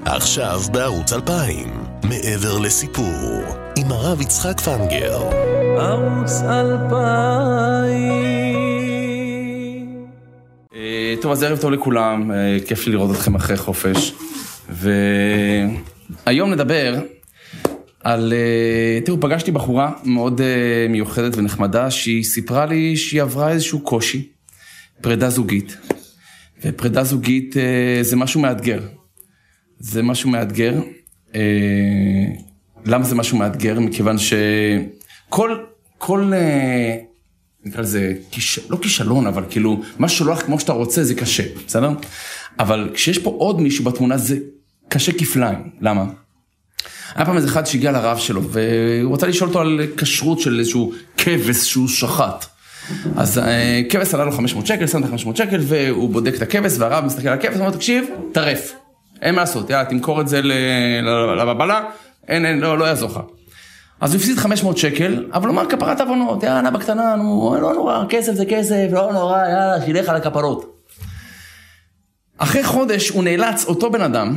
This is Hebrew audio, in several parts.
עכשיו בערוץ 2000, מעבר לסיפור, עם הרב יצחק פנגר. ערוץ 2000. טוב, אז ערב טוב לכולם, כיף לי לראות אתכם אחרי חופש. והיום נדבר על... תראו, פגשתי בחורה מאוד מיוחדת ונחמדה, שהיא סיפרה לי שהיא עברה איזשהו קושי, פרידה זוגית. ופרידה זוגית זה משהו מאתגר. זה משהו מאתגר. למה זה משהו מאתגר? מכיוון שכל נקרא לזה, לא כישלון, אבל כאילו, מה שלא כמו שאתה רוצה זה קשה, בסדר? אבל כשיש פה עוד מישהו בתמונה, זה קשה כפליים. למה? היה פעם איזה אחד שהגיע לרב שלו, והוא רוצה לשאול אותו על כשרות של איזשהו כבש שהוא שחט. אז כבש עלה לו 500 שקל, שם את 500 שקל, והוא בודק את הכבש, והרב מסתכל על הכבש, ואומר, תקשיב, טרף. אין מה לעשות, יאללה, תמכור את זה לבבלה, אין, לא יעזור לך. אז הוא הפסיד 500 שקל, אבל הוא אמר כפרת עוונות, יאללה, בקטנה, לא נורא, כסף זה כסף, לא נורא, יאללה, שילך על הכפרות. אחרי חודש הוא נאלץ, אותו בן אדם,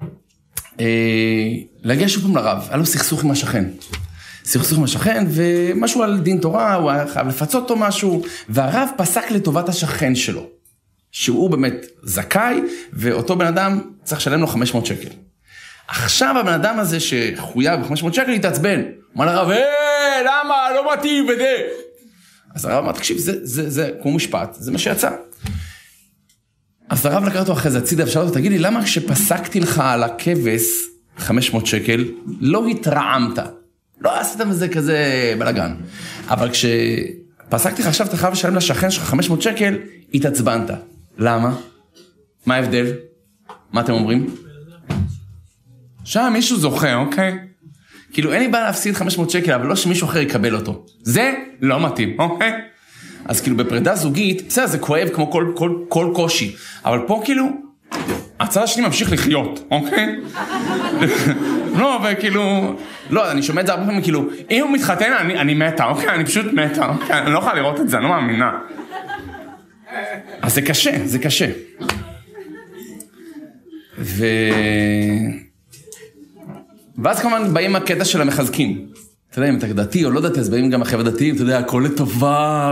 להגיע שוב פעם לרב, היה לו סכסוך עם השכן. סכסוך עם השכן, ומשהו על דין תורה, הוא היה חייב לפצות אותו משהו, והרב פסק לטובת השכן שלו, שהוא באמת זכאי, ואותו בן אדם צריך לשלם לו 500 שקל. עכשיו הבן אדם הזה שחויב ב-500 שקל יתעצבן. אמר לרב, למה? לא מתאים וזה. אז הרב אמר, תקשיב, זה כמו משפט, זה מה שיצא. אז הרב לקח אותו אחרי זה, הצידה, ושאל אותו, תגיד לי, למה כשפסקתי לך על הכבש 500 שקל, לא התרעמת? לא עשית מזה כזה בלגן. אבל כשפסקתי לך עכשיו, אתה חייב לשלם לשכן שלך 500 שקל, התעצבנת. למה? מה ההבדל? מה אתם אומרים? שם מישהו זוכה, אוקיי? כאילו אין לי בעיה להפסיד 500 שקל, אבל לא שמישהו אחר יקבל אותו. זה לא מתאים, אוקיי? אז כאילו בפרידה זוגית, בסדר, זה כואב כמו כל קושי. אבל פה כאילו, הצד השני ממשיך לחיות, אוקיי? לא, וכאילו... לא, אני שומע את זה הרבה פעמים, כאילו, אם הוא מתחתן, אני מתה, אוקיי? אני פשוט מתה, אוקיי? אני לא יכולה לראות את זה, אני לא מאמינה. אז זה קשה, זה קשה. ואז כמובן באים הקטע של המחזקים. אתה יודע, אם אתה דתי או לא דתי, אז באים גם החבר'ה דתיים, אתה יודע, הכל לטובה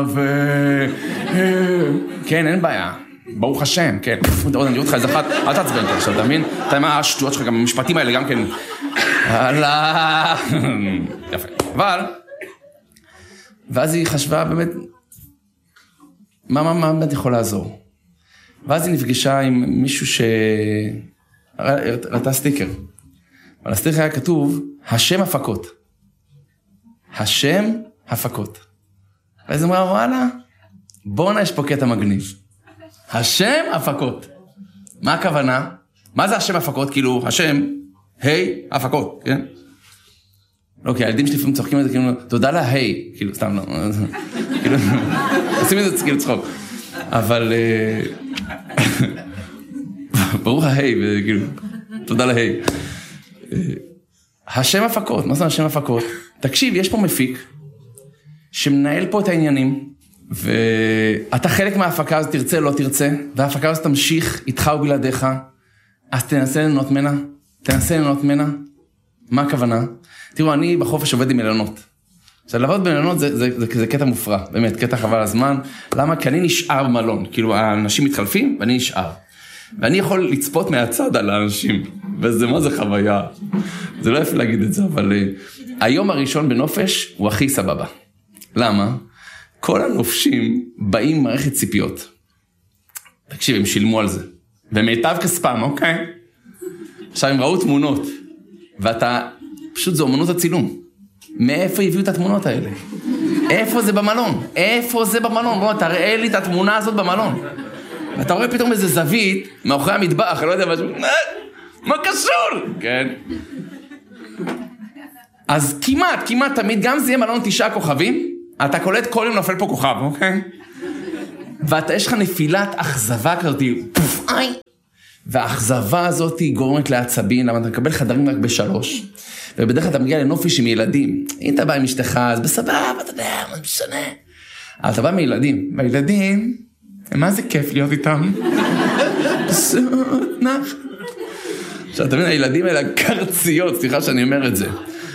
כן, אין בעיה. ברוך השם, כן. אני אראה אותך איזה אחת, אל תעצבן אותך עכשיו, אתה מבין? אתה יודע מה השטויות שלך, גם המשפטים האלה גם כן. יפה. אבל, ואז היא חשבה באמת, מה באמת יכול לעזור? ואז היא נפגשה עם מישהו ראתה סטיקר. על הסטיקר היה כתוב, השם הפקות. השם הפקות. ואז אמרה, וואלה, בואו יש פה קטע מגניב. השם הפקות. מה הכוונה? מה זה השם הפקות? כאילו, השם, היי, הפקות, כן? לא, כי הילדים שלי לפעמים צוחקים את זה, כאילו, תודה לה, היי, כאילו, סתם לא. כאילו, עושים את זה כאילו צחוק. אבל, ברוך ההי, וכאילו, תודה לה, היי. השם הפקות, מה זה השם הפקות? תקשיב, יש פה מפיק שמנהל פה את העניינים, ואתה חלק מההפקה הזאת תרצה, לא תרצה, וההפקה הזאת תמשיך איתך ובלעדיך, אז תנסה ליהנות ממנה, מה הכוונה? תראו, אני בחופש עובד עם מלונות. עכשיו, לעבוד במלונות זה קטע מופרע, באמת, קטע חבל הזמן. למה? כי אני נשאר במלון, כאילו האנשים מתחלפים ואני נשאר. ואני יכול לצפות מהצד על האנשים, וזה מה זה חוויה. זה לא יפה להגיד את זה, אבל היום הראשון בנופש הוא הכי סבבה. למה? כל הנופשים באים מערכת ציפיות. תקשיב, הם שילמו על זה. ומיטב כספם, אוקיי? עכשיו הם ראו תמונות, ואתה, פשוט זו אומנות הצילום. מאיפה הביאו את התמונות האלה? איפה זה במלון? בוא, תראה לי את התמונה הזאת במלון. ואתה רואה פתאום איזה זווית, מאחורי המטבח, אני לא יודע משהו, מה קשור? כן. אז כמעט תמיד, גם זה יהיה מלון 9 כוכבים, אתה קולט כל יום נופל פה כוכב, אוקיי? ואתה, יש לך נפילת אכזבה כזאת, והאכזבה הזאת גורמת לעצבים, למה אתה מקבל חדרים רק ב3, ובדרך כלל אתה מגיע לנופש עם ילדים. אם אתה בא עם אשתך, אז בסבבה, אתה יודע, מה משנה. אבל אתה בא מילדים, והילדים, מה זה כיף להיות איתם? פשוט נח. עכשיו, אתה מבין, הילדים האלה קרציות, סליחה שאני אומר את זה.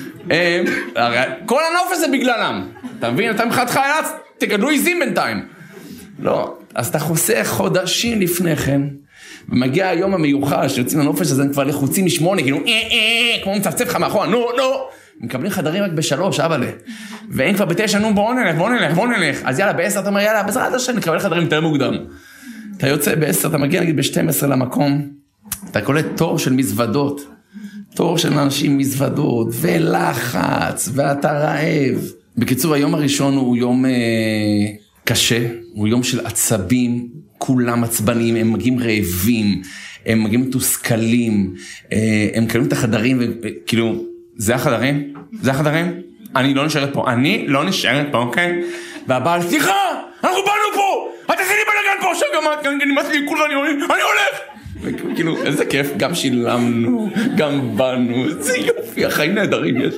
כל הנופש זה בגללם. אתה מבין, אתה מחד חייץ, תגדלו עיזים בינתיים. לא, אז אתה חוסך חודשים לפני כן, ומגיע היום המיוחד שיוצאים לנופש, אז הם כבר לחוצים מ8, כאילו, כמו מצפצף לך מאחורה, נו, מקבלים חדרים רק ב3, אבאלה. ואין כבר ב9, נו, בוא נלך. אז יאללה, ב10 אתה אומר, יאללה, בעזרת השם, נקבל חדרים יותר מוקדם. אתה יוצא ב10, אתה מגיע נגיד ב12 למקום, אתה קולט תור של מזוודות, תור של אנשים מזוודות, ולחץ, ואתה רעב. בקיצור, היום הראשון הוא יום קשה, הוא יום של עצבים, כולם עצבנים, הם מגיעים רעבים, הם מגיעים מתוסכלים, הם קלים את החדרים, וכאילו, זה החדרים? זה החדרים? אני לא נשארת פה, אוקיי? והבעל, סליחה, אנחנו באנו פה, אתה עושה לי בלגן פה, עכשיו גם נמאס לי כולה, אני הולך. וכאילו, איזה כיף, גם שילמנו, גם באנו, איזה יופי, החיים נהדרים יש.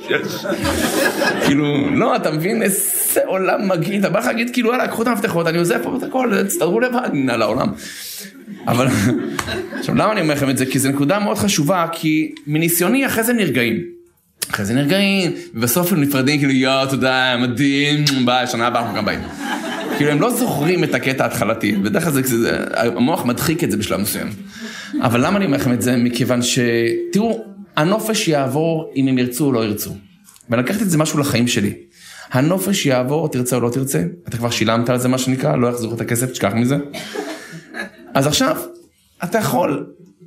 כאילו, לא, אתה מבין, איזה עולם מגיע, אתה בא לך להגיד, כאילו, יאללה, קחו את המפתחות, אני עוזב פה את הכל, תסתדרו לבד, על העולם. אבל, עכשיו, למה אני אומר לכם את זה? כי זו נקודה מאוד חשובה, כי מניסיוני אחרי זה נרגעים, ובסוף הם נפרדים, כאילו, תודה, מדהים, ביי, שנה הבאה אנחנו גם באים. כאילו, הם לא זוכרים את הקטע ההתחלתי, בדרך כלל המוח מדחיק את זה בשלב מסוים. אבל למה אני אומר לכם את זה? מכיוון תראו, הנופש יעבור אם הם ירצו או לא ירצו. ולקחתי את זה משהו לחיים שלי. הנופש יעבור, תרצה או לא תרצה, אתה כבר שילמת על זה מה שנקרא, לא יחזור את הכסף, תשכח מזה. אז עכשיו, אתה יכול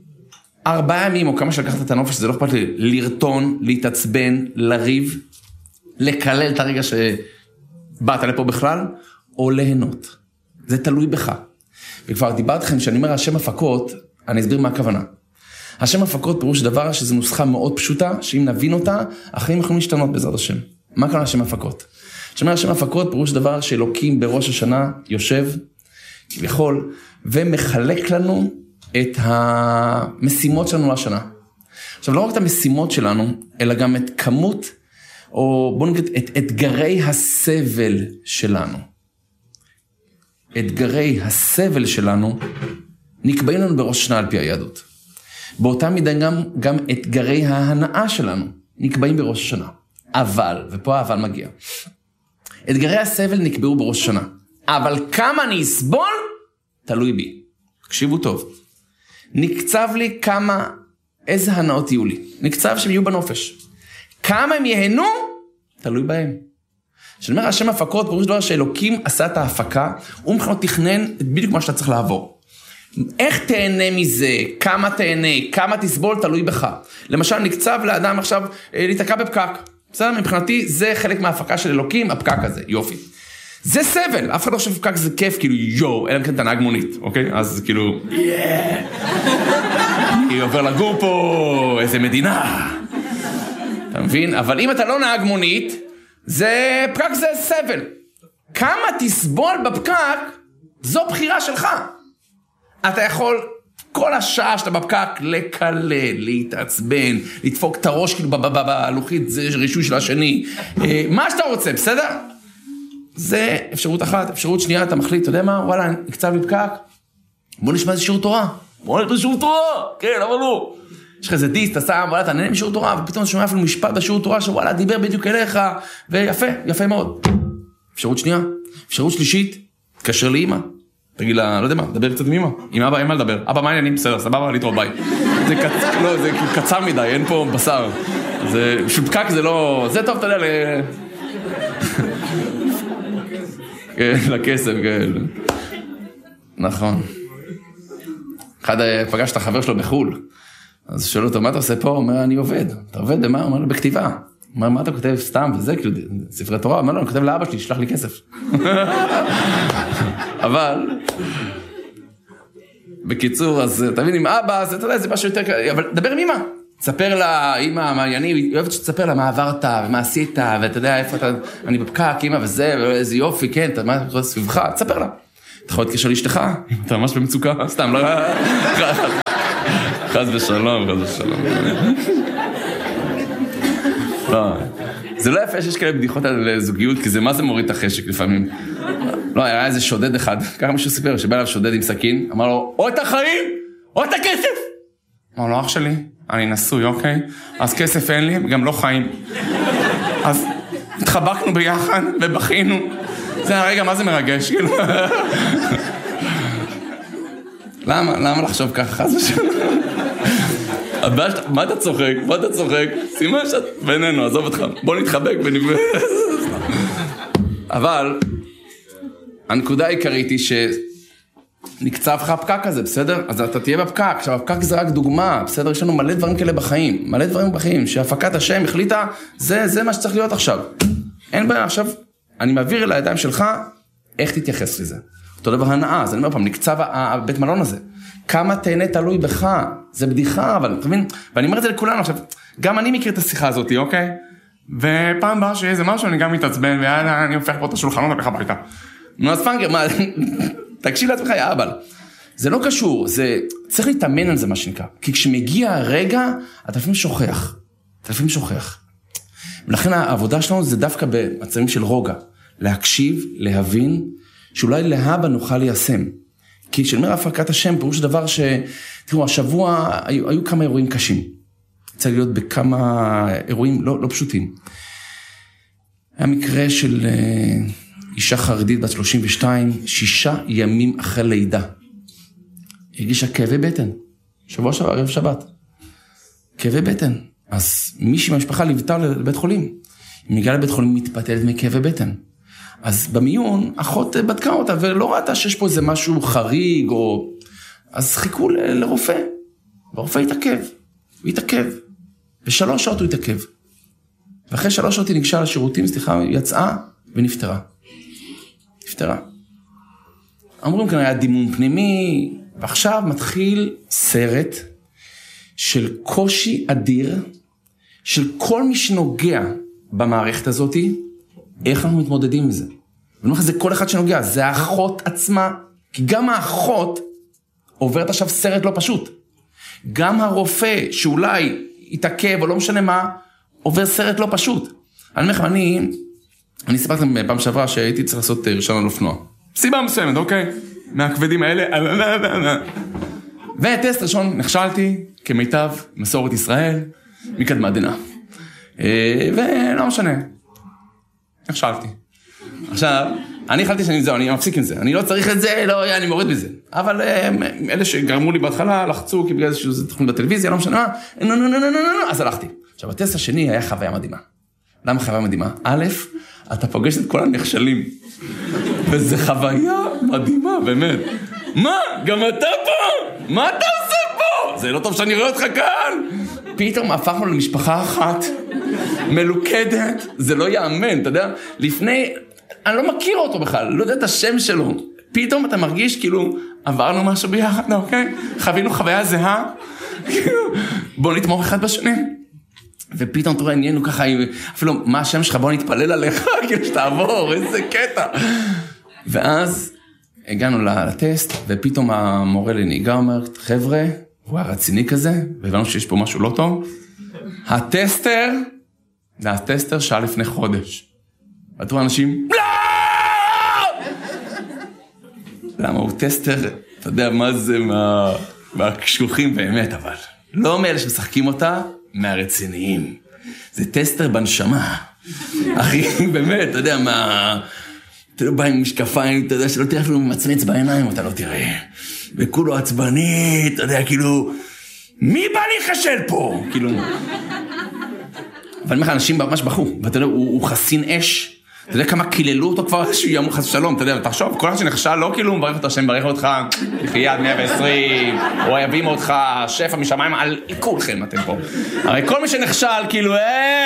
4 ימים או כמה שלקחת את הנופש, זה לא אכפת לי, לרטון, להתעצבן, לריב, לקלל את הרגע שבאת לפה בכלל, או ליהנות. זה תלוי בך. וכבר דיברתי לכם שאני אומר השם הפקות, אני אסביר מה הכוונה. השם הפקות פירוש דבר שזו נוסחה מאוד פשוטה, שאם נבין אותה, החיים יכולים להשתנות בעזרת השם. מה הכוונה השם הפקות? שאומר השם הפקות פירוש דבר שאלוקים בראש השנה יושב, כביכול, ומחלק לנו את המשימות שלנו לשנה. עכשיו, לא רק את המשימות שלנו, אלא גם את כמות, או בואו נגיד, את אתגרי הסבל שלנו. אתגרי הסבל שלנו נקבעים לנו בראש שנה על פי היהדות. באותה מידה גם אתגרי ההנאה שלנו נקבעים בראש שנה. אבל, ופה האבל מגיע, אתגרי הסבל נקבעו בראש שנה. אבל כמה אני אסבול, תלוי בי. תקשיבו טוב. נקצב לי איזה הנאות יהיו לי. נקצב שהם יהיו בנופש. כמה הם יהנו, תלוי בהם. שאני אומר, השם הפקות, פירוש דבר שאלוקים עשה את ההפקה, הוא מבחינת תכנן בדיוק מה שאתה צריך לעבור. איך תהנה מזה, כמה תהנה, כמה תסבול, תלוי בך. למשל, נקצב לאדם עכשיו להתעקע בפקק. בסדר, מבחינתי, זה חלק מההפקה של אלוקים, הפקק הזה, יופי. זה סבל, אף אחד לא חושב פקק זה כיף, כאילו יו, אלא מכן אתה נהג מונית, אוקיי? אז כאילו, היא עובר לגור פה, איזה מדינה. אתה מבין? אבל אם אתה לא נהג מונית, פקק זה סבל. כמה תסבול בפקק, זו בחירה שלך. אתה יכול כל השעה שאתה בפקק לקלל, להתעצבן, לדפוק את הראש כאילו בלוחית, זה רישוי של השני. מה שאתה רוצה, בסדר? זה אפשרות אחת. אפשרות שנייה, אתה מחליט, אתה יודע מה? וואלה, נקצב לי פקק. בוא נשמע איזה שיעור תורה. כן, אבל לא. יש לך איזה דיסט, אתה שם, וואלה, אתה נהנה משיעור תורה, ופתאום אתה שומע אפילו משפט בשיעור תורה, שוואלה, דיבר בדיוק אליך, ויפה, יפה מאוד. אפשרות שנייה. אפשרות שלישית, תקשר לאמא. תגיד לה, לא יודע מה, דבר קצת עם אמא. עם אבא, אין מה לדבר. אבא, מה העניינים? בסדר, סבבה, להתראות, ביי. זה קצר מדי, אין פה בשר. בשביל פקק זה לא... זה טוב, אתה יודע, לכסף, כן. נכון. אחד פגש את החבר שלו בחול. אז שואל אותו, מה אתה עושה פה? הוא אומר, אני עובד. אתה עובד במה? הוא אומר לו, בכתיבה. הוא אומר, מה אתה כותב סתם? וזה, כאילו, ספרי תורה. הוא אומר לו, אני כותב לאבא שלי, שלח לי כסף. אבל, בקיצור, אז תבין עם אבא, אז אתה יודע, זה משהו יותר... אבל דבר עם אמא. תספר לה, אמא, מה אני אוהבת שתספר לה מה עברת, ומה עשית, ואתה יודע איפה אתה... אני בפקק, אמא, וזה, ואיזה יופי, כן, אתה מה אתה סביבך, תספר לה. אתה יכול להתקשר לאשתך, אם אתה ממש במצוקה, סתם, לא... חס ושלום. לא, זה לא יפה שיש כאלה בדיחות על זוגיות, כי זה מה זה מוריד את החשק לפעמים. לא, היה איזה שודד אחד, ככה מישהו סיפר, שבא אליו שודד עם סכין, אמר לו, או את החיים, או את הכסף. אמר לו, אח שלי, אני נשוי, אוקיי? אז כסף אין לי, גם לא חיים. אז התחבקנו ביחד ובכינו. זה הרגע, מה זה מרגש, כאילו? למה לחשוב ככה? חס ושלום. מה אתה צוחק? מה אתה צוחק? שימה שאת בינינו, עזוב אותך. בוא נתחבק ונבנה. אבל הנקודה העיקרית היא שנקצב לך הפקק הזה, בסדר? אז אתה תהיה בפקק. עכשיו, הפקק זה רק דוגמה, בסדר? יש לנו מלא דברים כאלה בחיים. מלא דברים בחיים, שהפקת השם החליטה, זה מה שצריך להיות עכשיו. אין בעיה, עכשיו, אני מעביר לידיים שלך, איך תתייחס לזה? אותו דבר הנאה, אז אני אומר פעם, נקצב הבית מלון הזה. כמה תהנה תלוי בך, זה בדיחה, אבל אתה מבין? ואני אומר את זה לכולנו, עכשיו, גם אני מכיר את השיחה הזאת, אוקיי? ופעם באה שיהיה איזה משהו, אני גם מתעצבן, ויאללה, אני הופך פה את השולחנות, הולך הביתה. נו, אז פנקר, מה, תקשיב לעצמך, יא אבל. זה לא קשור, זה, צריך להתאמן על זה, מה שנקרא. כי כשמגיע הרגע, אתה לפעמים שוכח. ולכן העבודה שלנו זה דווקא במצבים של רוגע. להקשיב, להבין, שאולי להבא נוכל ליישם. כי כשאומר הפקת השם, פירוש דבר תראו, השבוע היו כמה אירועים קשים. צריך להיות בכמה אירועים לא פשוטים. היה מקרה של אישה חרדית בת 32, 6 ימים אחרי לידה. הרגישה כאבי בטן. שבוע שעבר, ערב שבת. כאבי בטן. אז מישהי מהמשפחה ליוותה לבית חולים. היא מגיעה לבית חולים מתפתלת מכאבי בטן. אז במיון, אחות בדקה אותה, ולא ראתה שיש פה איזה משהו חריג, אז חיכו לרופא. והרופא התעכב. ו3 שעות הוא התעכב. ואחרי 3 שעות היא ניגשה לשירותים, יצאה ונפטרה. אמרים כאן היה דימום פנימי, ועכשיו מתחיל סרט של קושי אדיר, של כל מי שנוגע במערכת הזאת, איך אנחנו מתמודדים עם זה? ואני אומר לך, זה כל אחד שנוגע, זה האחות עצמה, כי גם האחות עוברת עכשיו סרט לא פשוט. גם הרופא שאולי יתעכב או לא משנה מה, עובר סרט לא פשוט. אני אומר לך, אני סיפרתי לכם פעם שעברה שהייתי צריך לעשות רישיון על אופנוע. סיבה מסוימת, אוקיי? מהכבדים האלה. וטסט ראשון נכשלתי כמיטב מסורת ישראל מקדמת דנא. ולא משנה. נכשלתי. עכשיו, אני החלטתי אני מפסיק עם זה. אני לא צריך את זה, אני מוריד בזה. אבל אלה שגרמו לי בהתחלה, לחצו, כי בגלל שזה תוכנית בטלוויזיה, לא משנה מה, אז הלכתי. עכשיו, הטסט השני היה חוויה מדהימה. למה חוויה מדהימה? א', אתה פוגש את כל הנכשלים. וזה חוויה מדהימה, באמת. מה? גם אתה פה? מה אתה עושה פה? זה לא טוב שאני רואה אותך כאן. פתאום הפכנו למשפחה אחת, מלוכדת, זה לא יאמן, אתה יודע? לפני, אני לא מכיר אותו בכלל, לא יודע את השם שלו. פתאום אתה מרגיש כאילו, עברנו משהו ביחד, אוקיי? חווינו חוויה זהה, בוא נתמוך אחד בשני. ופתאום תראה, נהיינו ככה, אפילו מה השם שלך, בוא נתפלל עליך, כאילו שתעבור, איזה קטע. ואז הגענו לטסט, ופתאום המורה לנהיגה אומר, חבר'ה, הוא היה רציני כזה, והבנו שיש פה משהו לא טוב. הטסטר שעה לפני חודש. ואתו אנשים, לא! למה הוא טסטר, אתה יודע מה זה מהקשוחים באמת, אבל לא מאלה שמשחקים אותה, מהרציניים. זה טסטר בנשמה. אחי, באמת, אתה יודע מה... אתה לא בא עם משקפיים, אתה יודע שלא תראה אפילו מצמץ בעיניים, אתה לא תראה. וכולו עצבני, אתה יודע, כאילו, מי בא להיחשל פה? כאילו... אבל אנשים ממש בחו, ואתה יודע, הוא חסין אש. אתה יודע כמה קיללו אותו כבר שהוא יאמר חס ושלום, אתה יודע, תחשוב, כל אחד שנכשל לא כאילו מברך אותו, השם מברך אותך, יד 120, אוהבים אותך, שפע משמיים, על כולכם אתם פה. הרי כל מי שנכשל כאילו,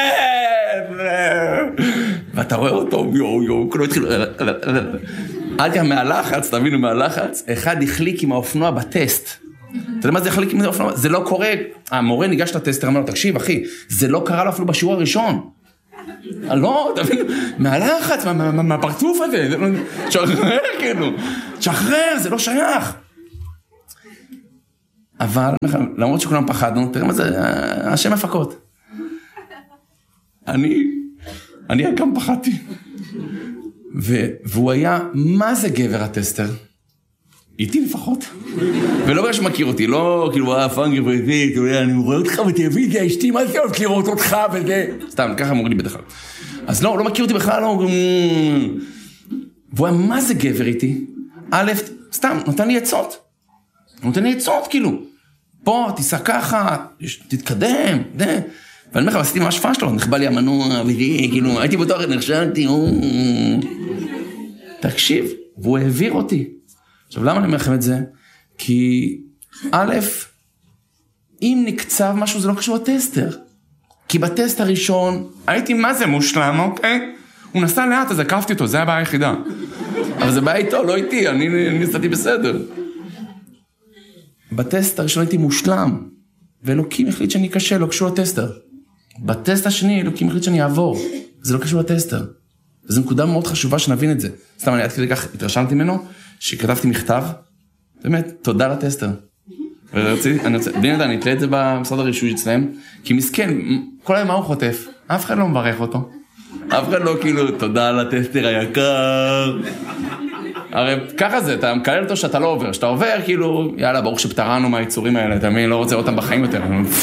ואתה רואה אותו, כולו התחילו, עד כאן מהלחץ, תבינו מהלחץ, אחד החליק עם האופנוע בטסט. אתה יודע מה זה החליק עם האופנוע? זה לא קורה, המורה ניגש לטסטר, אמר לו, תקשיב אחי, זה לא קרה לו אפילו בשיעור הראשון. לא, תבין, מהלחץ, מהפרצוף הזה, תשחרר כאילו, תשחרר, זה לא שייך. אבל, למרות שכולם פחדנו, תראה מה זה, השם הפקות. אני גם פחדתי. והוא היה, מה זה גבר הטסטר? איתי לפחות. ולא בגלל שמכיר אותי, לא כאילו, פאנגר ואיתי, אני רואה אותך בטלוויזיה, אשתי, מה זה אוהבת לראות אותך וזה? סתם, ככה אמרו לי בדרך כלל. אז לא מכיר אותי בכלל, לא... והוא היה מה זה גבר איתי? א', סתם, נותן לי עצות, כאילו. פה, תיסע ככה, תתקדם, זה. ואני אומר לך, עשיתי ממש פאש לו, נכבה לי המנוע, כאילו, הייתי בטוח, נכשלתי, תקשיב, והוא העביר אותי. עכשיו, למה אני אומר לכם את זה? כי, א', אם נקצב משהו, זה לא קשור לטסטר. כי בטסט הראשון, הייתי מה זה מושלם, אוקיי? הוא נסע לאט, אז עקפתי אותו, זה הבעיה היחידה. אבל זה בעיה איתו, לא איתי, אני נסעתי בסדר. בטסט הראשון הייתי מושלם, ואלוקים החליט שאני קשה, לא קשור לטסטר. בטסט השני, אלוקים החליט שאני אעבור, זה לא קשור לטסטר. וזו נקודה מאוד חשובה שנבין את זה. סתם, אני עד כדי כך התרשמתי ממנו, שכתבתי מכתב, באמת, תודה לטסטר. אני אתלה את זה במשרד הרישוי אצלם, כי מסכן, כל היום מה הוא חוטף? אף אחד לא מברך אותו. אף אחד לא כאילו, תודה לטסטר היקר. הרי ככה זה, אתה מקלל אותו שאתה לא עובר. שאתה עובר, כאילו, יאללה, ברוך שפטרנו מהיצורים האלה, אתה מבין, לא רוצה אותם בחיים יותר.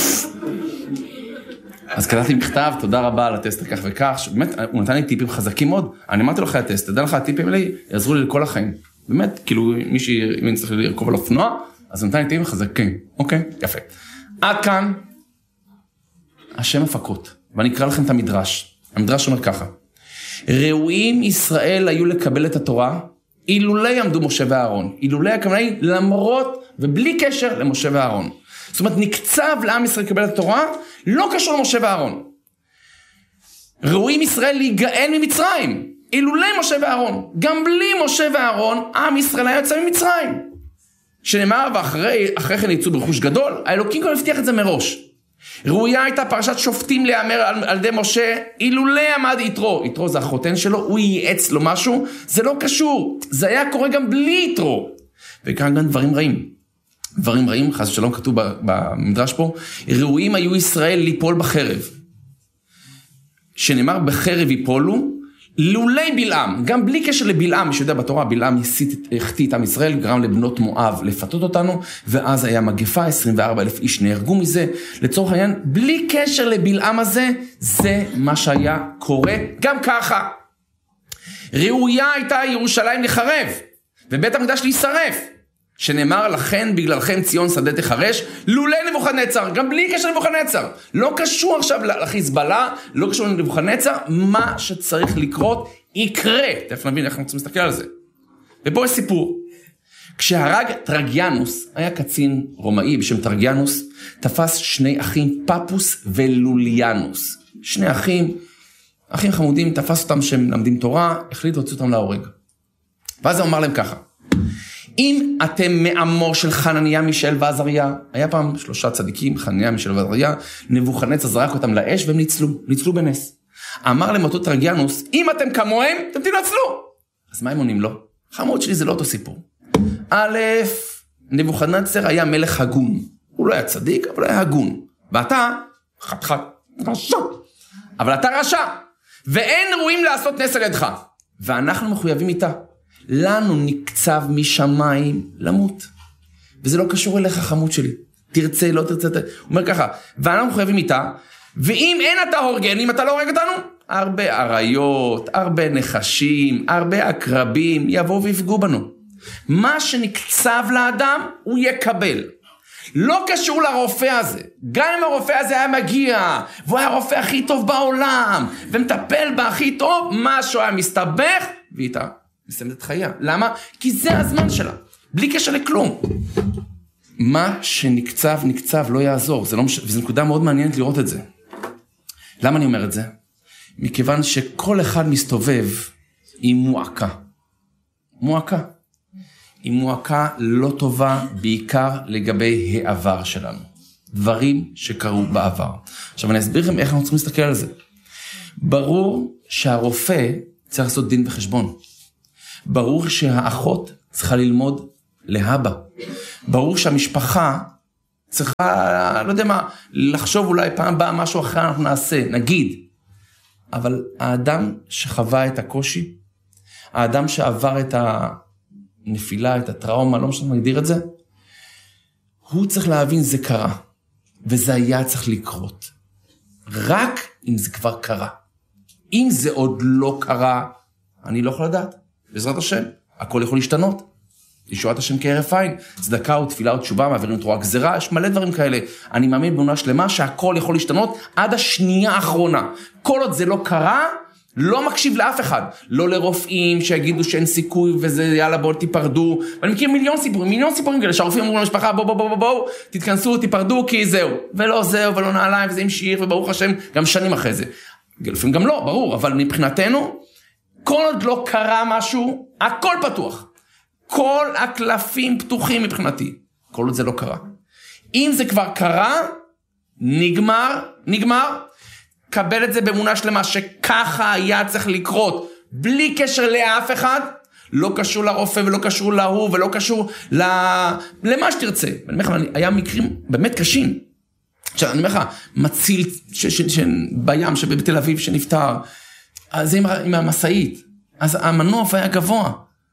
אז כתבתי מכתב, תודה רבה על הטסטר כך וכך, שבאמת, הוא נתן לי טיפים חזקים מאוד. אני אמרתי לו אחרי הטסט, תדע לך, הטיפים האלה יעזרו לי לכל החיים. באמת, כאילו, אם אני צריך לרכוב על אופנוע, אז הוא נתן לי טיפים חזקים. אוקיי, יפה. עד כאן, השם הפקות. ואני אקרא לכם את המדרש. המדרש אומר ככה. ראויים ישראל היו לקבל את התורה, אילולי עמדו משה ואהרון. אילולי הכוונה היא למרות ובלי קשר למשה ואהרון. זאת אומרת, נקצב לעם ישראל לקבל את התורה, לא קשור למשה ואהרון. ראויים ישראל להיגאל ממצרים, אילולי משה ואהרון. גם בלי משה ואהרון, עם ישראל היה יוצא ממצרים. שנאמר, ואחרי כן יצאו ברכוש גדול, האלוקים כבר הבטיח את זה מראש. ראויה הייתה פרשת שופטים להיאמר על ידי משה, אילולי עמד יתרו. יתרו זה החותן שלו, הוא ייעץ לו משהו, זה לא קשור. זה היה קורה גם בלי יתרו. וכאן גם דברים רעים. דברים רעים, חס ושלום כתוב במדרש פה, ראויים היו ישראל ליפול בחרב. שנאמר בחרב ייפולו, לולי בלעם, גם בלי קשר לבלעם, שיודע בתורה, בלעם החטיא את עם ישראל, גרם לבנות מואב לפתות אותנו, ואז היה מגפה, 24,000 איש נהרגו מזה, לצורך העניין, בלי קשר לבלעם הזה, זה מה שהיה קורה, גם ככה. ראויה הייתה ירושלים לחרב, ובית המקדש להישרף, שנאמר לכן בגללכם ציון שדה תחרש, לולי נבוכדנצר, גם בלי קשר לנבוכדנצר, לא קשור עכשיו לחיזבאללה, לא קשור לנבוכדנצר, מה שצריך לקרות יקרה, תכף נבין איך אנחנו צריכים להסתכל על זה. ופה יש סיפור, כשהרג טרגיאנוס, היה קצין רומאי בשם טרגיאנוס, תפס שני אחים, פפוס ולוליאנוס, שני אחים חמודים, תפס אותם שהם למדים תורה, החליט להוציא אותם להורג. ואז הוא אמר להם ככה, אם אתם מעמו של חנניה, מישאל ועזריה, היה פעם 3 צדיקים, חנניה, מישאל ועזריה, נבוכדנצר זרק אותם לאש והם ניצלו בנס. אמר להם אותו טרגיאנוס, אם אתם כמוהם, אתם תנצלו. אז מה הם עונים לו? חמוד שלי זה לא אותו סיפור. א', נבוכדנצר היה מלך הגון. הוא לא היה צדיק, אבל היה הגון. ואתה, חתיכת רשע. אבל אתה רשע. ואין ראויים לעשות נס על ידך. ואנחנו מחויבים איתה. לנו נקצב משמיים למות. וזה לא קשור אליך חמוד שלי. תרצה, לא תרצה. הוא אומר ככה, ואנחנו חייבים איתה, ואם אין אתה הורגן, אם אתה לא הורג אותנו, הרבה עריות, הרבה נחשים, הרבה עקרבים, יבואו ויפגעו בנו. מה שנקצב לאדם, הוא יקבל. לא קשור לרופא הזה. גם אם הרופא הזה היה מגיע, והוא היה הרופא הכי טוב בעולם, ומטפל בה הכי טוב, משהו היה מסתבך, ואיתה מסיימת את חייה. למה? כי זה הזמן שלה. בלי קשר לכלום. מה שנקצב, נקצב, לא יעזור. וזו נקודה מאוד מעניינת לראות את זה. למה אני אומר את זה? מכיוון שכל אחד מסתובב עם מועקה. מועקה. עם מועקה לא טובה, בעיקר לגבי העבר שלנו. דברים שקרו בעבר. עכשיו אני אסביר לכם איך אנחנו צריכים להסתכל על זה. ברור שהרופא צריך לעשות דין וחשבון. ברור שהאחות צריכה ללמוד להבא. ברור שהמשפחה צריכה, לא יודע מה, לחשוב אולי פעם באה משהו אחר אנחנו נעשה, נגיד. אבל האדם שחווה את הקושי, האדם שעבר את הנפילה, את הטראומה, לא משנה מגדיר את זה, הוא צריך להבין זה קרה, וזה היה צריך לקרות. רק אם זה כבר קרה. אם זה עוד לא קרה, אני לא יכול לדעת. בעזרת השם, הכל יכול להשתנות. ישועת השם כערף עין, צדקה ותפילה ותשובה, מעבירים את רוע גזירה, יש מלא דברים כאלה. אני מאמין באמונה שלמה שהכל יכול להשתנות עד השנייה האחרונה. כל עוד זה לא קרה, לא מקשיב לאף אחד. לא לרופאים שיגידו שאין סיכוי וזה יאללה בואו תיפרדו. ואני מכיר מיליון סיפורים כאלה, שהרופאים אמרו למשפחה בואו, תתכנסו, תיפרדו כי זהו. ולא זהו ולא נעליים וזה המשיך וברוך השם גם שנים אחרי זה. לפעמים גם לא, ברור, אבל מבחינתנו, כל עוד לא קרה משהו, הכל פתוח. כל הקלפים פתוחים מבחינתי. כל עוד זה לא קרה. אם זה כבר קרה, נגמר. קבל את זה באמונה שלמה שככה היה צריך לקרות, בלי קשר לאף אחד, לא קשור לרופא ולא קשור להוא ולא קשור למה שתרצה. היה מקרים באמת קשים. עכשיו, אני אומר לך, מציל בים שבתל אביב שנפטר, זה עם המסעית, אז המנוף היה גבוה.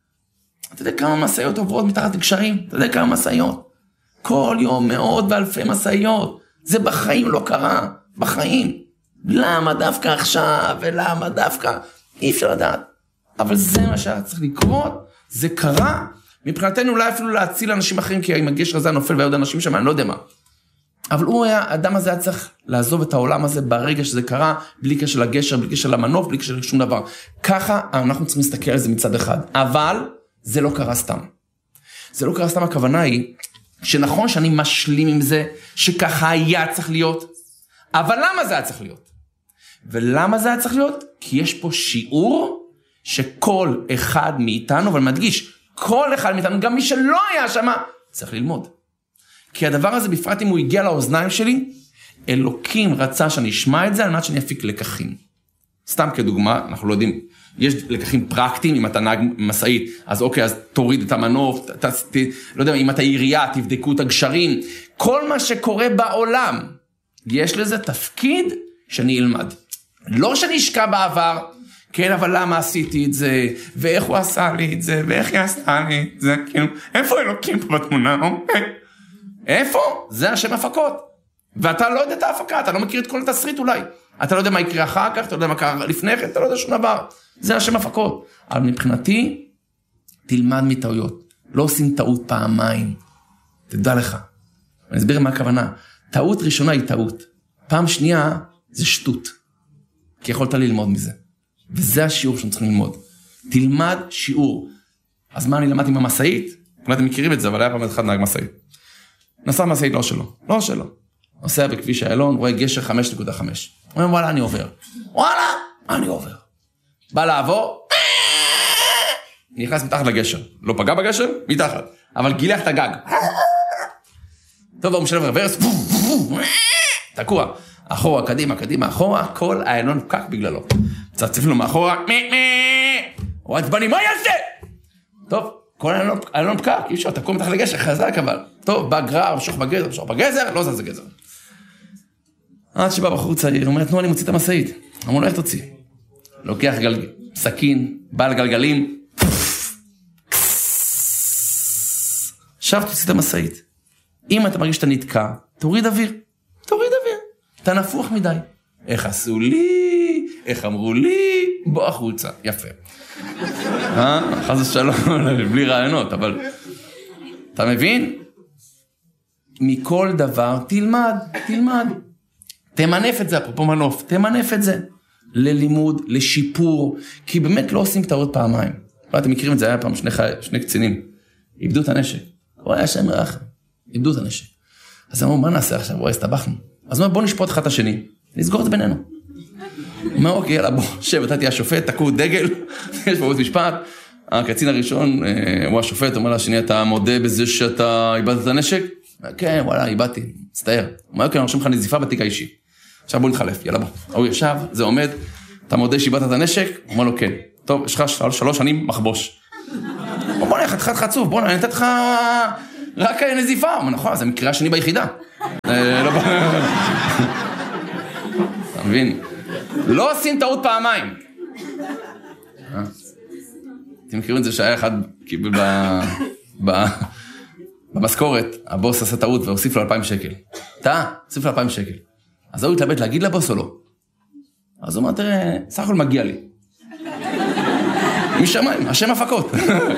אתה יודע כמה מסעיות עוברות מתחת לגשרים? אתה יודע כמה מסעיות? כל יום מאות ואלפי מסעיות. זה בחיים לא קרה, בחיים. למה דווקא עכשיו ולמה דווקא? אי אפשר לדעת. אבל זה מה שהיה צריך לקרות, זה קרה. מבחינתנו אולי אפילו להציל אנשים אחרים, כי אם הגשר הזה נופל והיו עוד אנשים שם, אני לא יודע מה. אבל האדם הזה היה צריך לעזוב את העולם הזה ברגע שזה קרה, בלי קשר לגשר, בלי קשר למנוף, בלי קשר לשום דבר. ככה אנחנו צריכים להסתכל על זה מצד אחד. אבל זה לא קרה סתם. זה לא קרה סתם, הכוונה היא, שנכון שאני משלים עם זה, שככה היה צריך להיות, אבל למה זה היה צריך להיות? ולמה זה היה צריך להיות? כי יש פה שיעור, שכל אחד מאיתנו, אבל מדגיש, כל אחד מאיתנו, גם מי שלא היה שם, צריך ללמוד. כי הדבר הזה, בפרט אם הוא הגיע לאוזניים שלי, אלוקים רצה שאני אשמע את זה, על מנת שאני אפיק לקחים. סתם כדוגמה, אנחנו לא יודעים, יש לקחים פרקטיים, אם אתה נהג מסעית, אז אוקיי, אז תוריד את המנוף, לא יודע, אם אתה עירייה, תבדקו את הגשרים, כל מה שקורה בעולם, יש לזה תפקיד שאני אלמד. לא שאני אשקע בעבר, כן, אבל למה עשיתי את זה, ואיך הוא עשה לי את זה, ואיך היא עשתה לי את זה, כאילו, איפה אלוקים פה בתמונה? איפה? זה השם הפקות. ואתה לא יודע את ההפקה, אתה לא מכיר את כל התסריט אולי. אתה לא יודע מה יקרה אחר כך, אתה לא יודע מה קרה לפני כן, אתה לא יודע שום דבר. זה השם הפקות. אבל מבחינתי, תלמד מטעויות. לא עושים טעות פעמיים. תדע לך. אני אסביר מה הכוונה. טעות ראשונה היא טעות. פעם שנייה זה שטות. כי יכולת ללמוד מזה. וזה השיעור שאנחנו צריכים ללמוד. תלמד שיעור. אז מה אני למדתי עם המסעית? אולי אתם מכירים את זה, אבל היה פעם אחד נהג מסעית. נסע מסעית לא שלו. נוסע בכביש איילון, רואה גשר 5.5. הוא אומר, וואלה, אני עובר. בא לעבור, נכנס מתחת לגשר. לא פגע בגשר, מתחת. אבל גילח את הגג. טוב, הוא משלב רוורס, תקוע. אחורה, קדימה, אחורה, כל איילון פקק בגללו. צפצפים לו מאחורה, הוא עצבני, מה יעשה? טוב, כל איילון פקק, אי אפשר, תקוע מתחת לגשר, חזק אבל. טוב, בא גרר, משוך בגזר, לא זה גזר. עד שבא בחור צעיר, הוא אומר, תנו, אני מוציא את המסעית. אמרו לו, איך תוציא? לוקח סכין, בעל גלגלים, עכשיו תוציא את המסעית. אם אתה מרגיש שאתה נתקע, תוריד אוויר. אתה נפוח מדי. איך עשו לי? איך אמרו לי? בוא החוצה. יפה. חס ושלום, בלי רעיונות, אבל אתה מבין? מכל דבר תלמד. תמנף את זה, אפרופו מנוף, תמנף את זה. ללימוד, לשיפור, כי באמת לא עושים טעות פעמיים. אתם מכירים את זה, היה פעם שני קצינים, איבדו את הנשק. הוא היה שם מרחם, איבדו את הנשק. אז אמרו, מה נעשה עכשיו? רואה, הסתבכנו. אז הוא אומר, בוא נשפוט אחד את השני, נסגור את זה בינינו. הוא אומר, אוקיי, יאללה, בוא, שב, אתה תהיה השופט, תקעו דגל, יש בבית משפט, הקצין הראשון, הוא השופט, אומר לשני, אתה מודה בזה שאתה איבדת את הנשק? כן, וואלה, איבדתי, מצטער. הוא אומר, אוקיי, אני רושם לך נזיפה בתיק האישי. עכשיו בוא נתחלף, יאללה בוא. הוא ישב, זה עומד, אתה מודה שאיבדת את הנשק? הוא אומר לו, כן. טוב, יש לך 3 שנים מחבוש. בוא נלך, אתה חצוף, בוא נתת לך רק נזיפה. הוא אומר, נכון, זה מקרה השני ביחידה. אתה מבין? לא עושים טעות פעמיים. אתם מכירים את זה שהיה אחד קיבל במשכורת, הבוס עשה טעות והוסיף לו 2,000 שקל. הוסיף לו 2,000 שקל. אז הוא התלבט להגיד לבוס או לא. אז הוא אמר, תראה, סך הכל מגיע לי. משמיים, השם הפקות.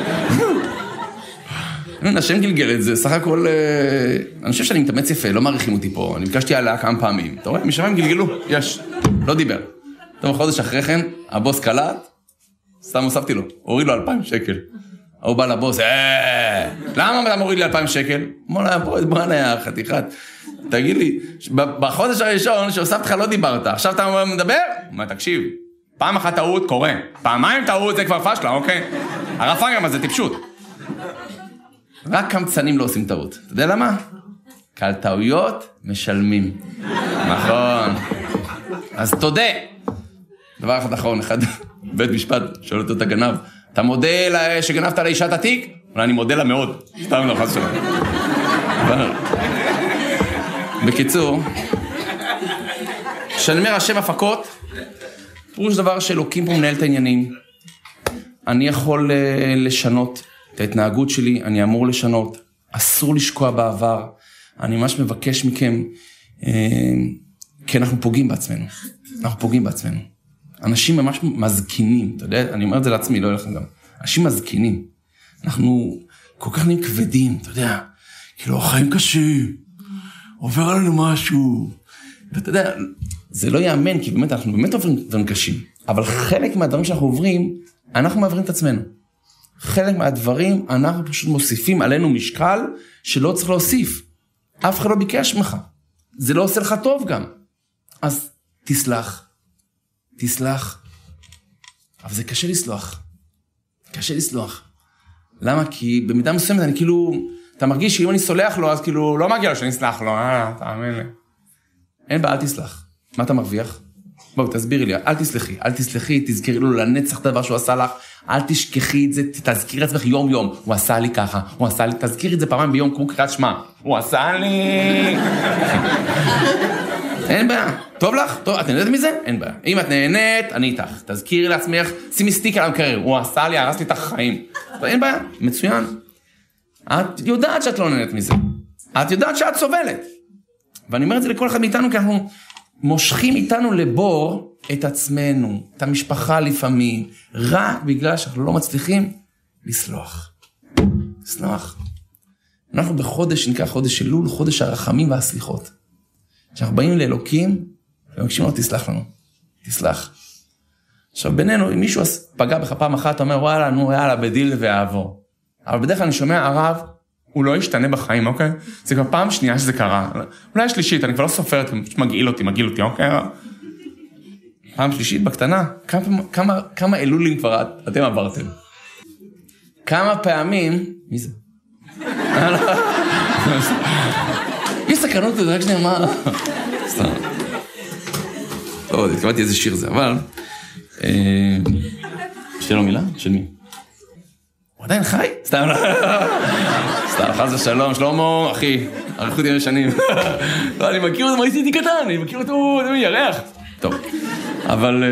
השם גלגל את זה, סך הכל, אני חושב שאני מתאמץ יפה, לא מעריכים אותי פה, אני ביקשתי עליה כמה פעמים. אתה רואה, משמיים גלגלו, יש, לא דיבר. טוב, חודש אחרי כן, הבוס קלט, סתם הוספתי לו, הוריד לו 2,000 שקל. הוא בא לבוס, למה אתה מוריד לי 2,000 שקל? אמר לו, בוא נהיה חתיכת. תגיד לי, בחודש הראשון שהוספת לך לא דיברת, עכשיו אתה מדבר? הוא אומר, תקשיב, פעם אחת טעות קורה, פעמיים טעות זה כבר פשלה, אוקיי? הרפה גם זה טיפשות. רק קמצנים לא עושים טעות. אתה יודע למה? כי על טעויות משלמים. נכון. אז תודה. דבר אחד אחרון, אחד בית משפט שואל אותו את הגנב, אתה מודה שגנבת לאישת התיק? אני מודה לה מאוד. סתם לא חס שלום. בקיצור, כשאני אומר השם הפקות, פירוש דבר שאלוקים פה מנהל את העניינים. אני יכול לשנות את ההתנהגות שלי, אני אמור לשנות. אסור לשקוע בעבר. אני ממש מבקש מכם, כי אנחנו פוגעים בעצמנו. אנחנו פוגעים בעצמנו. אנשים ממש מזקינים, אתה יודע, אני אומר את זה לעצמי, לא אליכם גם. אנשים מזקינים. אנחנו כל כך נהיים כבדים, אתה יודע, כאילו החיים קשים, עובר עלינו משהו. ואתה יודע, זה לא יאמן, כי באמת אנחנו באמת עוברים דברים קשים. אבל חלק מהדברים שאנחנו עוברים, אנחנו מעברים את עצמנו. חלק מהדברים, אנחנו פשוט מוסיפים עלינו משקל שלא צריך להוסיף. אף אחד לא ביקש ממך. זה לא עושה לך טוב גם. אז תסלח. תסלח. אבל זה קשה לסלוח. קשה לסלוח. למה? כי במידה מסוימת אני כאילו, אתה מרגיש שאם אני סולח לו, אז כאילו לא מגיע לו שאני אסלח לו, תאמין לי. אין בה, אל תסלח. מה אתה מרוויח? בואו, תסבירי לי, אל תסלחי, תזכרי לו לנצח את הדבר שהוא עשה לך, אל תשכחי את זה, תזכירי לעצמך יום יום, הוא עשה לי ככה, הוא עשה לי, תזכירי את זה פעמיים ביום, כמו קריאת שמע, הוא עשה לי. אין בעיה, טוב לך? טוב, את נהנית מזה? אין בעיה. אם את נהנית, אני איתך, תזכירי לעצמך, שימי סטיקר על המקרר, הוא עשה לי, הרס לי את החיים. אין בעיה, מצוין. את יודעת שאת לא נהנית מזה, את יודעת שאת סובלת. ואני אומר את זה לכל אחד מאיתנו, כי אנחנו מושכים איתנו לבור את עצמנו, את המשפחה לפעמים, רק בגלל שאנחנו לא מצליחים לסלוח. לסלוח. אנחנו בחודש, נקרא חודש אלול, חודש הרחמים והסליחות. כשאנחנו באים לאלוקים, ומבקשים לו, תסלח לנו. תסלח. עכשיו, בינינו, אם מישהו פגע בך פעם אחת, אתה אומר, וואלה, נו, יאללה, בדיל ויעבור. אבל בדרך כלל אני שומע, הרב, הוא לא ישתנה בחיים, אוקיי? זה כבר פעם שנייה שזה קרה. אולי שלישית, אני כבר לא סופרת, פשוט מגעיל אותי, אוקיי? פעם שלישית בקטנה, כמה אלולים כבר אתם עברתם? כמה פעמים, מי זה? יש סקרנות, זה רק שנייה, מה? סתם. לא, התכוונתי איזה שיר זה, אבל... שתהיה לו מילה? של מי? הוא עדיין חי? סתם, סתם, חס ושלום, שלמה, אחי, אריכות ימי שנים. לא, אני מכיר אותו, מה עשיתי קטן, אני מכיר אותו, זה ירח. טוב, אבל...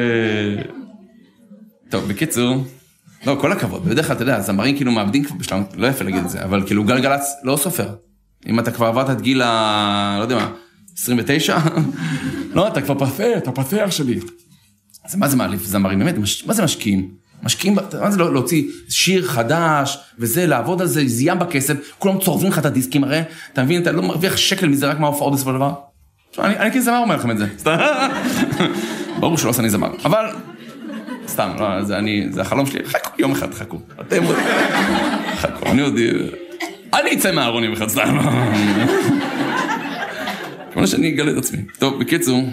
טוב, בקיצור, לא, כל הכבוד, בדרך כלל, אתה יודע, זמרים כאילו מאבדים כבר בשלם, לא יפה להגיד את זה, אבל כאילו גלגלץ לא סופר. אם אתה כבר עברת את גיל לא יודע מה, 29, לא, אתה כבר פתח שלי. אז מה זה מעליף, זמרים, באמת, מה זה משקיעים? משקיעים, מה זה להוציא שיר חדש, וזה, לעבוד על זה, זיים בכסף, כולם צורבים לך את הדיסקים, הרי, אתה מבין, אתה לא מרוויח שקל מזה רק מההופעות בסופו של דבר? אני כזמר אומר לכם את זה, סתם. ברור שלא עושה אני זמר, אבל, סתם, לא, זה החלום שלי, חכו, יום אחד חכו, אתם עוד, חכו, אני עוד, אני אצא מהארון יום אחד, סתם. כמו שאני אגלה את עצמי. טוב, בקיצור,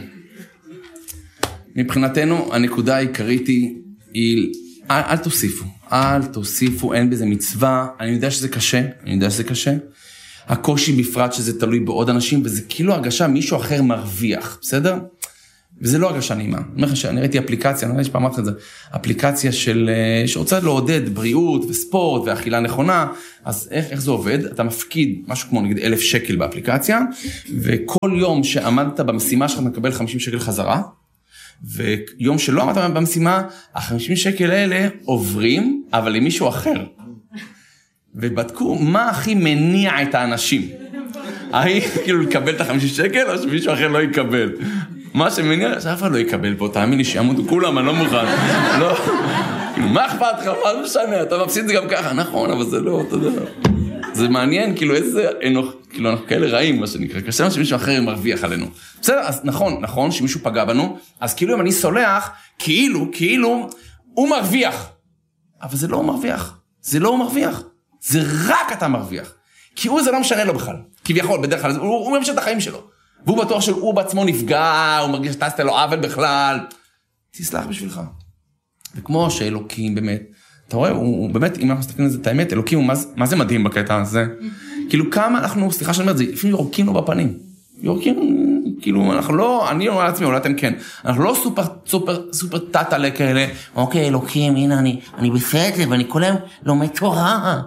מבחינתנו, הנקודה העיקרית היא, אל תוסיפו, אין בזה מצווה, אני יודע שזה קשה, הקושי בפרט שזה תלוי בעוד אנשים, וזה כאילו הרגשה מישהו אחר מרוויח, בסדר? וזה לא הרגשה נעימה. אני ראיתי אפליקציה, אני ראיתי שפעם אמרתי את זה, אפליקציה שרוצה לעודד בריאות וספורט ואכילה נכונה, אז איך זה עובד? אתה מפקיד משהו כמו נגיד 1,000 שקל באפליקציה, וכל יום שעמדת במשימה שלך מקבל 50 שקל חזרה, ויום שלא עמדת במשימה, ה-50 שקל האלה עוברים, אבל למישהו אחר. ובדקו מה הכי מניע את האנשים. כאילו לקבל את ה50 שקל, או שמישהו אחר לא יקבל. מה שמניע, שאף אחד לא יקבל פה, תאמין לי שימותו כולם, אני לא מוכן. לא, מה אכפת לך, מה משנה, אתה מפסיד זה גם ככה, נכון, אבל זה לא, אתה יודע. זה מעניין, כאילו איזה אנוך, כאילו אנחנו כאלה רעים, מה שנקרא, קשה שמישהו אחר מרוויח עלינו. בסדר, אז נכון, שמישהו פגע בנו, אז כאילו אם אני סולח, כאילו, הוא מרוויח. אבל זה לא הוא מרוויח, זה רק אתה מרוויח. כי הוא זה לא משנה לו בכלל, כביכול, בדרך כלל, הוא ממשיך את החיים שלו. והוא בטוח שהוא בעצמו נפגע, הוא מרגיש שאתה עשית לו עוול בכלל. תסלח בשבילך. וכמו שאלוקים באמת, אתה רואה, הוא באמת, אם אנחנו מסתכלים על זה את האמת, אלוקים הוא מה זה מדהים בקטע הזה. כאילו כמה אנחנו, סליחה שאני אומר את זה, לפעמים יורקים לו בפנים. כאילו אנחנו לא, אני אומר לעצמי, אולי אתם כן, אנחנו לא סופר טאטה כאלה, אוקיי, אלוקים, הנה אני בסדר, ואני כל היום לומד תורה.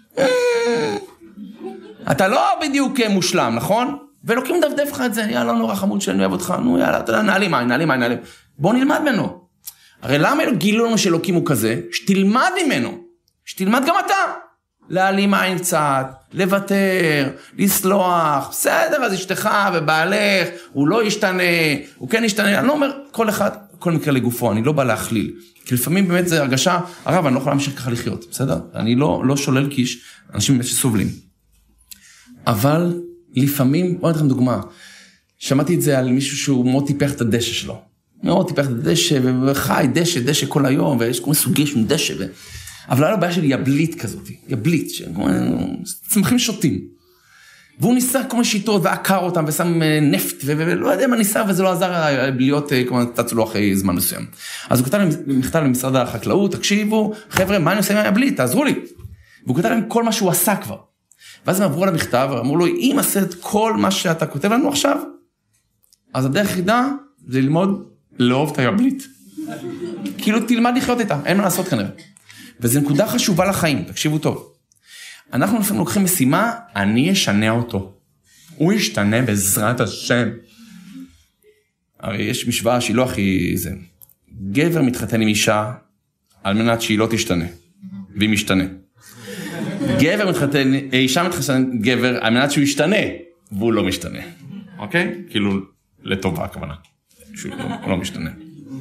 אתה לא בדיוק מושלם, נכון? ואלוקים דפדף לך את זה, יאללה, נורא חמוד שאני אוהב אותך, נו יאללה, אתה יודע, נעלים. בוא נלמד ממנו. הרי למה גילו לנו שאלוקים הוא כזה? שתלמד ממנו, שתלמד גם אתה. להעלים עין קצת, לוותר, לסלוח, בסדר, אז אשתך ובעלך, הוא לא ישתנה, הוא כן ישתנה, אני לא אומר כל אחד, כל מקרה לגופו, אני לא בא להכליל. כי לפעמים באמת זה הרגשה, הרב, אני לא יכול להמשיך ככה לחיות, בסדר? אני לא שולל קיש, אנשים באמת שסובלים. אבל לפעמים, בוא נתן לכם דוגמה, שמעתי את זה על מישהו שהוא מאוד טיפח את הדשא שלו. מאוד טיפח את הדשא, וחי דשא כל היום, ויש כל מיני סוגי של דשא, אבל היה לו בעיה של יבלית כזאת, יבלית, צמחים שוטים. והוא ניסה כל מיני שיטות, ועקר אותם, ושם נפט, ולא יודע מה ניסה, וזה לא עזר להיות, כמו תצאו לו אחרי זמן מסוים. אז הוא כתב מכתב למשרד החקלאות, תקשיבו, חבר'ה, מה אני עושה עם היבלית? תעזרו לי. והוא כתב להם כל מה שהוא עשה כבר. ואז הם עברו על המכתב, אמרו לו, אם עשה את כל מה שאתה כותב לנו עכשיו, אז הדרך היחידה זה ללמוד לאהוב את היבלית. כאילו תלמד לחיות איתה, אין מה לעשות כנראה. וזו נקודה חשובה לחיים, תקשיבו טוב. אנחנו לפעמים לוקחים משימה, אני אשנה אותו. הוא ישתנה בעזרת השם. הרי יש משוואה שהיא לא הכי זה. גבר מתחתן עם אישה, על מנת שהיא לא תשתנה. והיא משתנה. אישה מתחתן עם גבר, על מנת שהוא ישתנה, והוא לא משתנה. אוקיי? כאילו, לטובה הכוונה. שהוא לא משתנה.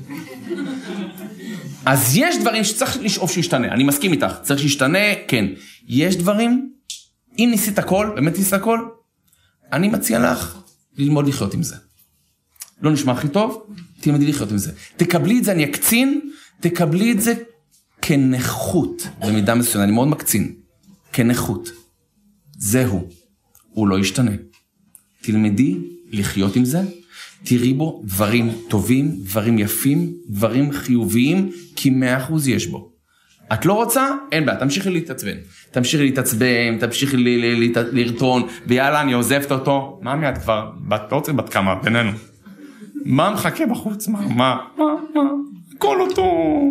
אז יש דברים שצריך לשאוף שישתנה, אני מסכים איתך, צריך שישתנה, כן. יש דברים, אם ניסית הכל, באמת ניסית הכל, אני מציע לך ללמוד לחיות עם זה. לא נשמע הכי טוב, תלמדי לחיות עם זה. תקבלי את זה, אני אקצין, תקבלי את זה כנכות, במידה מסוימת, אני מאוד מקצין, כנכות. זהו, הוא לא ישתנה. תלמדי לחיות עם זה, תראי בו דברים טובים, דברים יפים, דברים חיוביים, כי 100% יש בו. את לא רוצה? אין בעיה, תמשיכי להתעצבן, תמשיכי לרטון, ויאללה, אני עוזבת אותו. מה מיד כבר? לא רוצה בת כמה, בינינו. מה מחכה בחוץ? מה? כל אותו.